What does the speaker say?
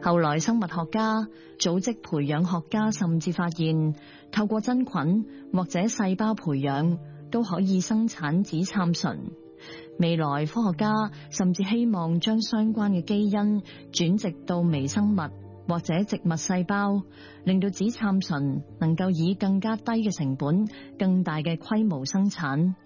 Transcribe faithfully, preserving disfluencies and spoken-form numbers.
後來生物學家、組織培養學家甚至發現，透過真菌或者細胞培養都可以生產紫杉醇。未來科學家甚至希望將相關嘅基因轉植到微生物或者植物細胞，令到紫杉醇能夠以更加低嘅成本、更大嘅規模生產。